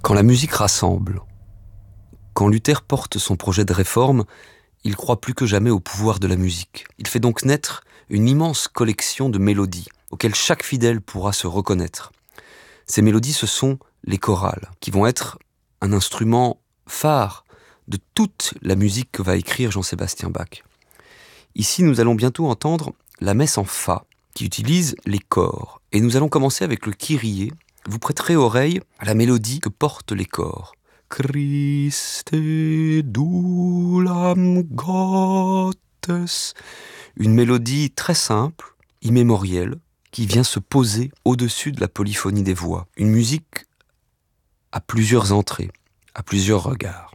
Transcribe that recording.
Quand la musique rassemble, quand Luther porte son projet de réforme, il croit plus que jamais au pouvoir de la musique. Il fait donc naître une immense collection de mélodies auxquelles chaque fidèle pourra se reconnaître. Ces mélodies, ce sont les chorales, qui vont être un instrument phare de toute la musique que va écrire Jean-Sébastien Bach. Ici, nous allons bientôt entendre la messe en fa, qui utilise les cors. Et nous allons commencer avec le Kyrie. Vous prêterez oreille à la mélodie que portent les cors. Christe dulam Gottes. Une mélodie très simple, immémorielle, qui vient se poser au-dessus de la polyphonie des voix. Une musique à plusieurs entrées, à plusieurs regards.